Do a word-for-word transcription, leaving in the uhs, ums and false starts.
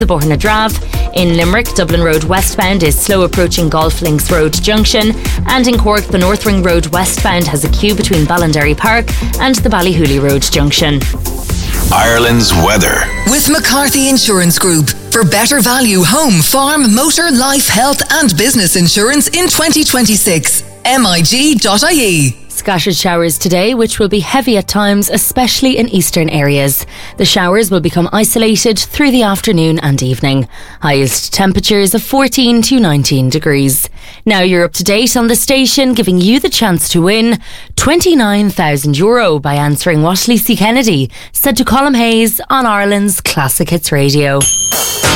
the Borna Drav. In Limerick, Dublin Road westbound is slow approaching Golf Links Road junction, and in Cork, the North Ring Road westbound has a queue between Ballinderry Park and the Ballyhooly Road junction. Ireland's weather with McCarthy Insurance Group for better value home, farm, motor, life, health and business insurance in twenty twenty-six. M I G dot I E. Scattered showers today, which will be heavy at times, especially in eastern areas. The showers will become isolated through the afternoon and evening. Highest temperatures of fourteen to nineteen degrees. Now you're up to date on the station, giving you the chance to win twenty-nine thousand euro by answering what Lacey Kennedy said to Colm Hayes on Ireland's Classic Hits Radio.